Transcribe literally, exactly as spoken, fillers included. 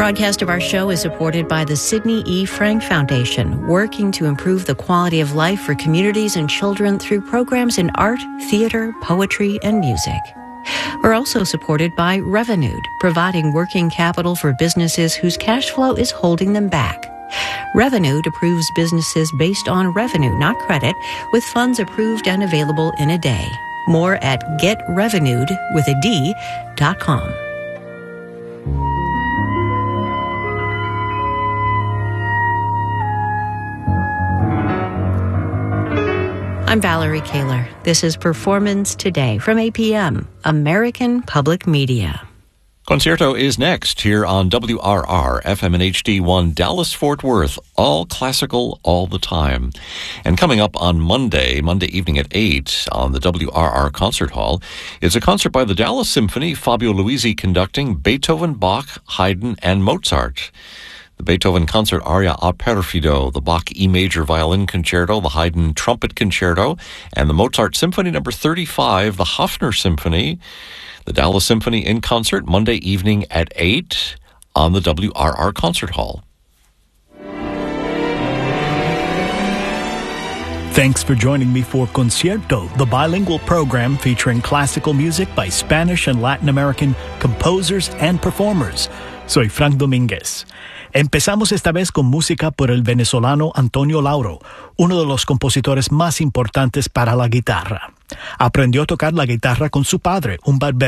Broadcast of our show is supported by the Sidney E. Frank Foundation, working to improve the quality of life for communities and children through programs in art, theater, poetry, and music. We're also supported by Revenued, providing working capital for businesses whose cash flow is holding them back. Revenued approves businesses based on revenue, not credit, with funds approved and available in a day. More at get revenued with a D dot com. I'm Valerie Kaler. This is Performance Today from A P M, American Public Media. Concierto is next here on W R R, F M and H D one, Dallas-Fort Worth, all classical all the time. And coming up on Monday, Monday evening at eight on the W R R Concert Hall, is a concert by the Dallas Symphony, Fabio Luisi conducting Beethoven, Bach, Haydn, and Mozart. The Beethoven Concert Aria a Perfido, the Bach E Major Violin Concerto, the Haydn Trumpet Concerto, and the Mozart Symphony Number thirty-five, the Hofner Symphony. The Dallas Symphony in concert Monday evening at eight on the W R R Concert Hall. Thanks for joining me for Concierto, the bilingual program featuring classical music by Spanish and Latin American composers and performers. Soy Frank Domínguez. Empezamos esta vez con música por el venezolano Antonio Lauro, uno de los compositores más importantes para la guitarra. Aprendió a tocar la guitarra con su padre, un barbero